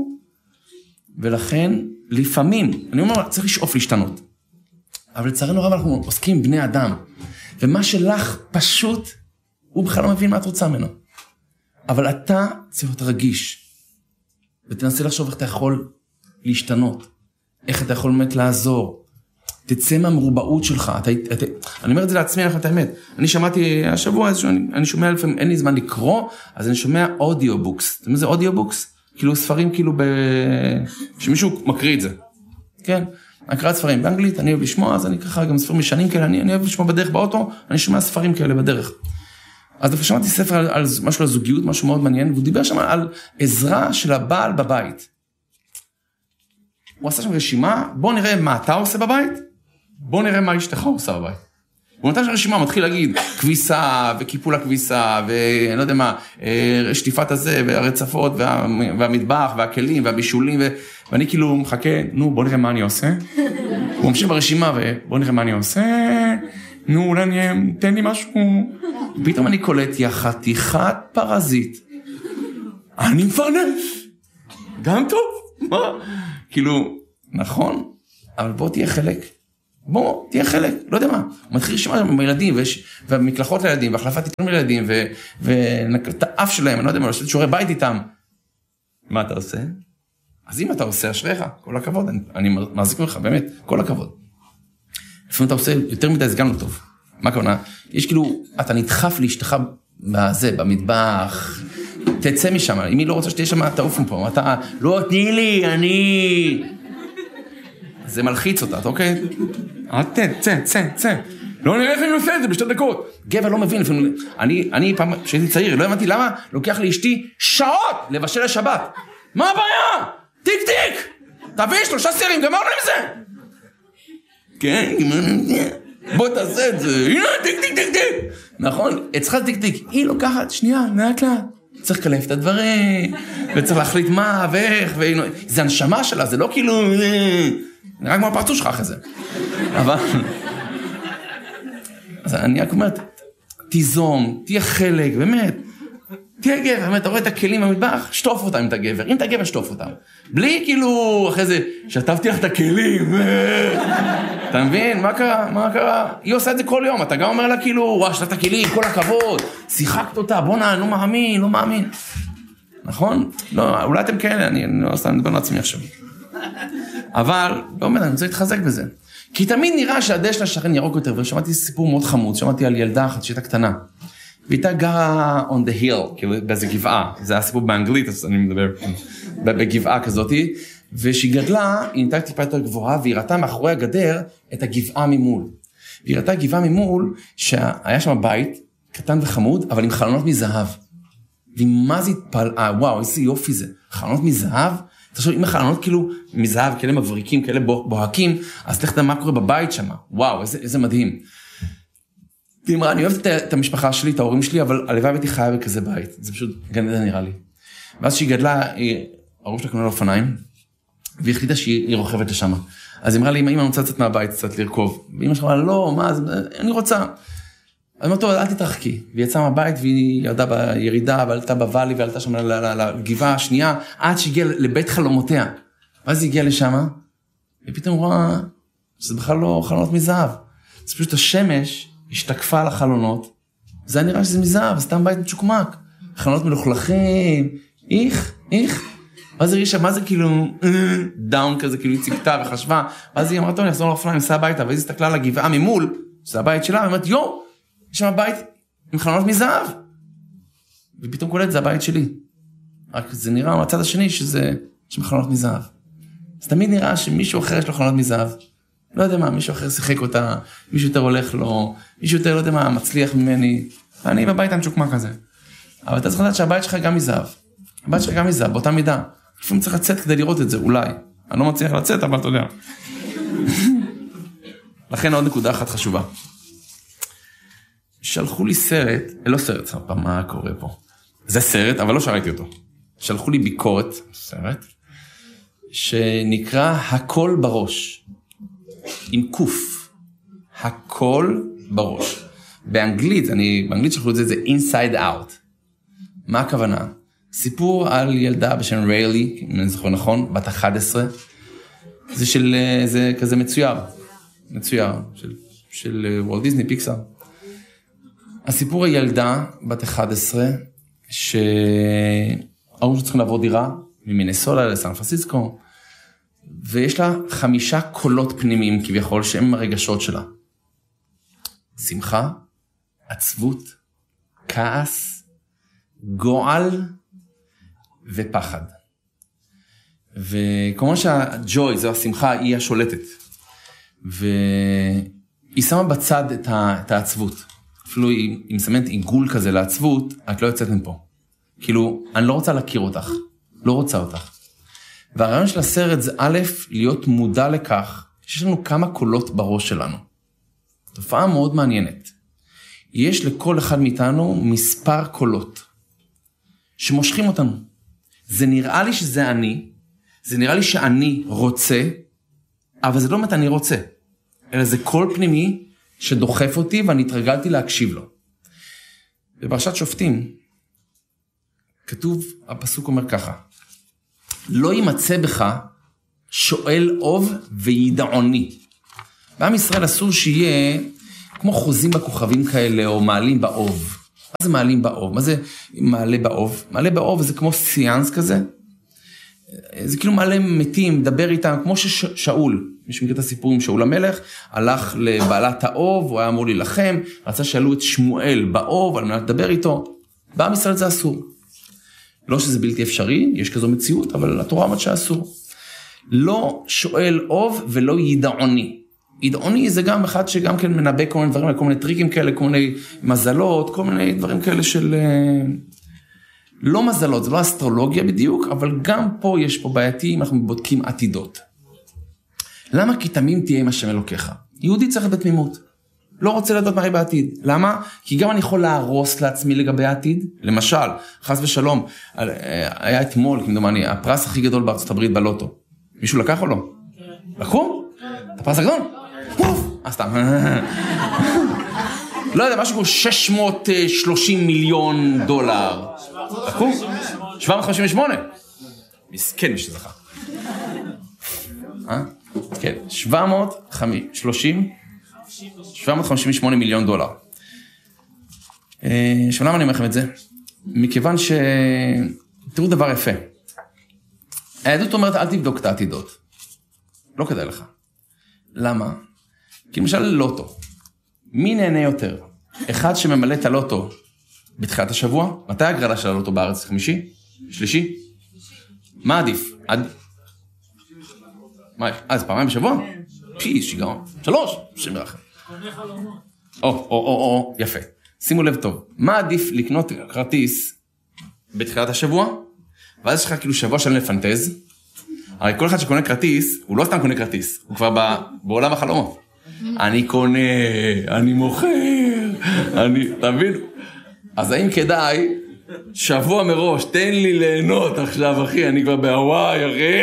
ולכן, לפעמים, אני אומר, צריך לשאוף להשתנות. אבל לצערנו רב, אנחנו עוסקים עם בני אדם. ומה שלך פשוט, הוא בכלל לא מבין מה את רוצה ממנו. אבל אתה צריך להיות רגיש. ותנסה לחשוב איך אתה יכול להשתנות. איך אתה יכול באמת לעזור. תצא מהמרובעות שלך. אני אומר את זה לעצמי, אני חושב את האמת. אני שמעתי השבוע, אני שומע לפעמים, אין לי זמן לקרוא, אז אני שומע אודיובוקס. אתה יודע מה זה אודיובוקס? כאילו ספרים כאילו שמישהו מקריא את זה. כן? הקראת ספרים באנגלית, אני אוהב לשמוע, אז אני ככה גם ספרים משנים כאלה, אני אוהב לשמוע בדרך באוטו, אני שומע ספרים כאלה בדרך. אז שמעתי ספר על משהו על זוגיות, משהו מאוד מעניין, והוא דיבר שם על עזרה של הבעל בבית. הוא עשה שם רשימה, בוא נראה מה אתה עושה בבית, בוא נראה מה אשתך עושה בבית. הוא נתן שם רשימה, מתחיל להגיד, כביסה וקיפול הכביסה, ואני לא יודע מה, שטיפת הזה, והרצפות, והמטבח, והכלים, והבישולים, ואני כאילו מחכה, נו, בוא נראה מה אני עושה. הוא ממשיך ברשימה, ובוא נראה מה אני עושה. נו, אולי תן לי משהו. פתאום אני קולט, חתיכת פרזית. אני מפרנף. גם טוב. מה? כאילו, נכון, אבל בוא תהיה חלק. לא יודע מה. הוא מתחיל לשמוע עם הילדים, והמקלחות לילדים, והחלפת תיתון לילדים, ואת האף שלהם, אני לא יודע מה, לעשות שיעורי בית איתם. מה אתה עושה? אז אם אתה עושה, אשריך, כל הכבוד. אני מחזיק ממך, באמת, כל הכבוד. לפעמים אתה עושה יותר מדי, זה גם לא טוב. מה הכוונה? יש כאילו, אתה נדחף לאשתך במטבח, תצא משם, אם היא לא רוצה שתהיה שם, תעוף מפה, אתה, לא, תני לי, אני... זה מלחיץ אותה, אוקיי? צא. לא נראה איך אני עושה את זה בשתי דקות. גבר לא מבין, לפעמים, אני פעם, כשהייתי צעיר, לא הבנתי למה, לוקח לאשתי שעות לבשל לשבת. מה הבעיה? טיק! תביא 3 סירים, גמרנו עם זה. כן, גמרנו עם זה. בוא תעשה את זה, הנה, טיק. נכון, אצלך טיק. היא לוקחת, שנייה, לאט. צריך לקלף את הדברים, וצריך להחליט מה ואיך, זה הנשמה שלה, זה לא כאילו, נראה כמו הפרצוף שלך אחרי זה. אבל, אז אני רק אומרת, תיזום, תהיה חלק, באמת, תהיה גבר, באמת, אתה רואה את הכלים במטבח, שטוף אותם אם אתה גבר, אם אתה גבר, שטוף אותם. בלי כאילו, אחרי זה, שטפתי לך את הכלים, אתה מבין? מה קרה? היא עושה את זה כל יום, אתה גם אומר לה כאילו, וואו, שטפת הכלים, כל הכבוד, שיחקת אותה, בונה, לא מאמין. נכון? לא, אולי אתם כאלה, אני לא עושה, אני מדבר לעצמי עכשיו. אבל, באמת, אני רוצה להתחזק בזה. כי תמיד נראה שהדשא השכן ירוק יותר, ושמעתי סיפור מאוד חמוד, שמעתי על ילדה אחת שהייתה קטנה. והייתה גרה on the hill, כאילו באיזה גבעה, זה היה סיפור באנגלית, אז אני מדבר בגבעה כזאת, ושהיא גדלה, היא נהייתה טיפה יותר גבוהה, והיא ראתה מאחורי הגדר את הגבעה ממול. והיא ראתה גבעה ממול, שהיה שם בית, קטן וחמוד, אבל עם חלונות מזהב. ומה זה התפלאה, וואו, איזה יופי זה, חלונות מזהב, תחשוב, אם החלונות כאילו מזהב, כאלה מבריקים, כאלה בוהקים, אז תלך מה קורה בבית שם, וואו, איזה מדהים. והיא אמרה, אני אוהבת את המשפחה שלי, את ההורים שלי, אבל הלוואי הייתי חיה בכזה בית. זה פשוט גן עדן נראה לי. ואז שהיא גדלה, ההורים שלה קנו לה אופניים, והיא החליטה שהיא רוכבת לשם. אז היא אמרה לי, אמא, אני רוצה לצאת מהבית, קצת לרכוב. ואמא שלה אמרה, לא, מה, אני רוצה. אז אמרתי, טוב, אל תתרחקי. והיא יצאה מהבית, והיא ירדה בירידה, ועלתה בוואלי, ועלתה שם לגבעה השנייה, עד שהגיעה לבית חלומותיה. ואז היא הגיעה לשם, ופתאום רואה שזה בכלל לא חלונות מזהב. זה פשוט השמש השתקפה על החלונות, זה נראה שזה מזהב, סתם בית מצ'וקמק, חלונות מלוכלכים, איך, ואז היא ראה מה זה כאילו, דאון כזה, כאילו היא ציפתה וחשבה, ואז היא אמרה, טוב, אני אחזור לאופניים, נסע הביתה, ואז היא הסתכלה על הגבעה ממול, שזה הבית שלה, ואומרת, יו, יש שם בית עם חלונות מזהב, ופתאום קולט, זה הבית שלי, רק זה נראה מהצד השני שזה, יש שם חלונות מזהב, אז תמיד נראה שמישהו אחר יש לו חלונות מזהב, לא יודע מה, מישהו אחר שיחק אותה, מישהו יותר הולך לו, מישהו יותר לא יודע מה, מצליח ממני, ואני בבית הנשוקמה כזה. אבל אתה צריך לדעת שהבית שלך גם מזהב. הבית שלך גם מזהב, באותה מידה. לפעמים צריך לצאת כדי לראות את זה, אולי. אני לא מצליח לצאת, אבל אתה יודע. לכן עוד נקודה אחת חשובה. שלחו לי סרט, לא סרט, מה קורה פה? זה סרט, אבל לא שראיתי אותו. שלחו לי ביקורת, סרט, שנקרא הכל בראש. עם קוף, הכל בראש. באנגלית שלחו את זה, זה inside out. מה הכוונה? סיפור על ילדה בשם ריילי, אם אני זוכר נכון, בת 11, זה כזה מצויר, של וולט דיסני, פיקסאר. הסיפור הילדה, בת 11, שההורים שצריכים לעבור דירה, ממינסולה לסן פרנסיסקו, ויש לה 5 קולות פנימיים כביכול, שהם הרגשות שלה. שמחה, עצבות, כעס, גועל ופחד. וכמו שהג'וי, זו השמחה, היא השולטת. והיא שמה בצד את העצבות. אפילו היא מסמנת עיגול כזה לעצבות, את לא יוצאת מפה. כאילו, אני לא רוצה להכיר אותך, לא רוצה אותך. והרעיון של הסרט זה א', להיות מודע לכך, שיש לנו כמה קולות בראש שלנו. תופעה מאוד מעניינת. יש לכל אחד מאיתנו מספר קולות, שמושכים אותנו. זה נראה לי שזה אני, זה נראה לי שאני רוצה, אבל זה לא באמת אני רוצה, אלא זה קול פנימי שדוחף אותי ואני התרגלתי להקשיב לו. בפרשת שופטים, כתוב, הפסוק אומר ככה, לא יימצא בך שואל אוב וידעוני. בעם ישראל אסור שיהיה כמו חוזים בכוכבים כאלה, או מעלים באוב. מה זה מעלים באוב? מה זה מעלה באוב? מעלה באוב זה כמו סיאנס כזה, זה כאילו מעלה מתים, מדבר איתם, כמו ששאול, מי שמכיר את הסיפור עם שאול המלך, הלך לבעלת האוב, הוא היה אמור להילחם, רצה שאלו את שמואל באוב, על מנת לדבר איתו, בעם ישראל זה אסור. לא שזה בלתי אפשרי, יש כזו מציאות, אבל התורה אומרת שאסור. לא שואל אוב ולא ידעוני. ידעוני זה גם אחד שגם כן מנבא כל מיני דברים, כל מיני טריקים כאלה, כל מיני מזלות, כל מיני דברים כאלה של... לא מזלות, זה לא אסטרולוגיה בדיוק, אבל גם פה יש פה בעייתי, אנחנו בודקים עתידות. למה? כי תמים תהיה עם השם אלוקיך. יהודי צריך לדעת תמימות. לא רוצה לדעת מה יהיה בעתיד. למה? כי גם אני יכול להרוס לעצמי לגבי העתיד. למשל, חס ושלום, היה אתמול, כמדומני, הפרס הכי גדול בארצות הברית בלוטו. מישהו לקח או לא? לקחו? את הפרס הגדול? סתם. לא יודע, משהו 630 מיליון דולר. לקחו? 758. מסכן מי שזכה. כן, 758 מיליון דולר. עכשיו למה אני אומר לכם את זה? מכיוון ש... תראו דבר יפה. היהדות אומרת, אל תבדוק את העתידות. לא כדאי לך. למה? כי למשל לוטו. מי נהנה יותר? אחד שממלא את הלוטו בתחילת השבוע? מתי הגרלה של הלוטו בארץ? חמישי? שלישי? מה עדיף? אז פעמיים בשבוע? פי, שיגעון. 3? שמרחם. יפה. שימו לב טוב. מה עדיף לקנות כרטיס בתחילת השבוע? ואז יש לך כאילו שבוע שלם לפנטז. הרי כל אחד שקונה כרטיס, הוא לא סתם קונה כרטיס, הוא כבר בעולם החלומות. אני קונה, אני מוכר, אתה מבין? אז האם כדאי, שבוע מראש, תן לי ליהנות עכשיו, אחי, אני כבר בהוואי, אחי.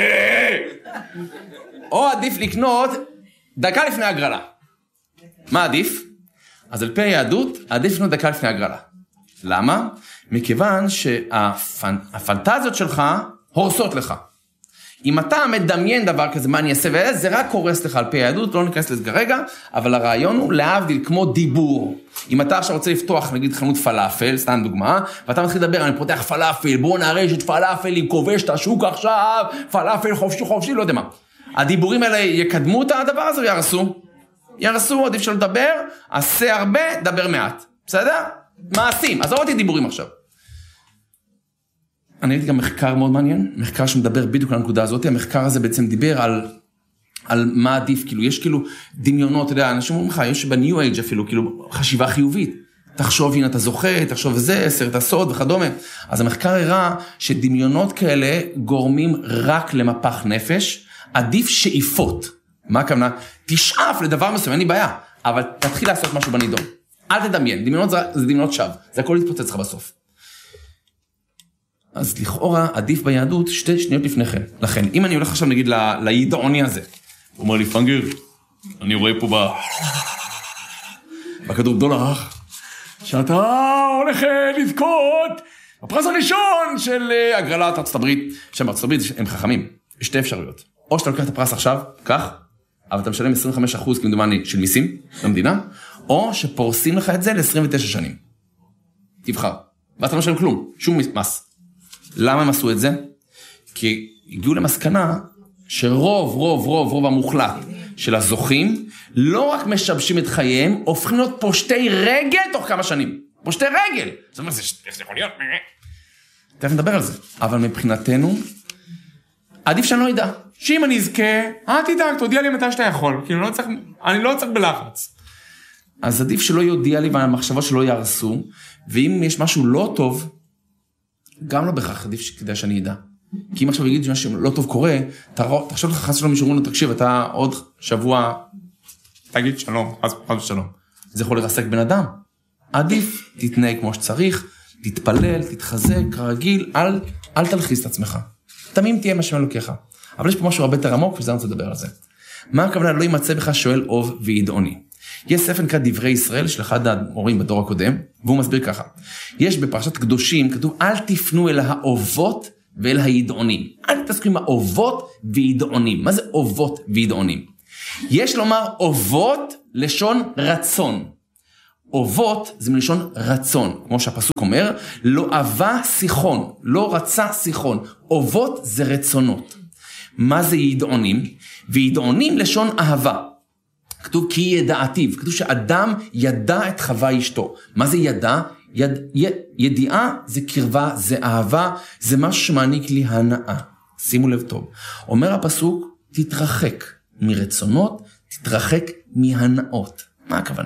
או עדיף לקנות דקה לפני הגרלה. מה עדיף? אז על פי היהדות, עדיף לקנות דקה לפני הגרלה. למה? מכיוון שהפנטזיות שלך הורסות לך. אם אתה מדמיין דבר כזה, מה אני אעשה ואלה, זה רק קורס לך על פי היהדות, לא ניכנס לזה כרגע, אבל הרעיון הוא להבדיל כמו דיבור. אם אתה עכשיו רוצה לפתוח, נגיד, חנות פלאפל, סתם דוגמה, ואתה מתחיל לדבר, אני פותח פלאפל, בוא נרשת פלאפל, כובש את השוק עכשיו, פלאפל חופשי, לא יודע מה. הדיבורים האלה יקדמו את הדבר הזה או ירסו? ירסו, עדיף שלא לדבר, עשה הרבה, דבר מעט. בסדר? מעשים, אז ראיתי דיבורים עכשיו. אני ראיתי גם מחקר מאוד מעניין, מחקר שמדבר בדיוק על הנקודה הזאת, המחקר הזה בעצם דיבר על מה עדיף, כאילו יש כאילו דמיונות, אתה יודע, אנשים אומרים לך, יש בניו אייג' אפילו, כאילו חשיבה חיובית, תחשוב הנה אתה זוכה, תחשוב זה, סרט הסוד וכדומה, אז המחקר הראה שדמיונות כאלה גורמים רק למפח נפש, עדיף שאיפות, מה הכוונה? תשאף לדבר מסוים, אין לי בעיה, אבל תתחיל לעשות משהו בנידון, אל תדמיין, דמיונות זה דמיונות שווא, זה הכל יתפוצץ לך בסוף. אז לכאורה עדיף ביהדות 2 שניות לפני כן. לכן, אם אני הולך עכשיו נגיד לידעוני הזה, הוא אומר לי, פנגר, אני רואה פה בכדור דולר, שאתה הולך לזכות בפרס הראשון של הגרלת ארצות הברית, שם בארצות הברית הם חכמים, יש 2 אפשרויות. או שאתה לוקח את הפרס עכשיו, כך, אבל אתה משלם 25% כמדומני של מיסים במדינה, או שפורסים לך את זה ל-29 שנים. תבחר. ואתה לא משלם כלום, שום מס. למה הם עשו את זה? כי הגיעו למסקנה שרוב המוחלט של הזוכים לא רק משבשים את חייהם, הופכים להיות פושטי רגל תוך כמה שנים. פושטי רגל! זאת אומרת, איך זה יכול להיות? תכף נדבר על זה. אבל מבחינתנו, עדיף שאני לא ידע. שאם אני אזכה, תדאג, תודיע לי מתי שאתה יכול. כי אני לא צריך בלחץ. אז עדיף שלא יודיע לי והמחשבות שלא ירסו, ואם יש משהו לא טוב, גם לא בכך עדיף כדי שאני ידע. כי אם עכשיו יגיד שמשהו לא טוב קורה, תחשוב לך חס שלום מישהו אומרים לו, תקשיב, אתה עוד שבוע, תגיד שלום, חס ושלום. זה יכול לרסק בן אדם. עדיף, תתנהג כמו שצריך, תתפלל, תתחזק, כרגיל, אל תלחיס את עצמך. תמים תהיה מה שמלוקח. אבל יש פה משהו הרבה יותר עמוק, וזה אני רוצה לדבר על זה. מה הכוונה לא יימצא בך שואל אוב וידעוני? יש ספר נקרא דברי ישראל של אחד המורים בדור הקודם, והוא מסביר ככה. יש בפרשת קדושים, כתוב, אל תפנו אל האובות ואל הידעונים. אל תתעסקו עם האובות וידעונים. מה זה אובות וידעונים? יש לומר אובות לשון רצון. אובות זה מלשון רצון, כמו שהפסוק אומר, לא אהבה שיחון, לא רצה שיחון, אובות זה רצונות. מה זה ידעונים? וידעונים לשון אהבה. כתוב כי ידעתיו, כתוב שאדם ידע את חווה אשתו. מה זה ידע? ידיעה זה קרבה, זה אהבה, זה משהו שמעניק לי הנאה. שימו לב טוב. אומר הפסוק, תתרחק מרצונות, תתרחק מהנאות. מה הכוונה?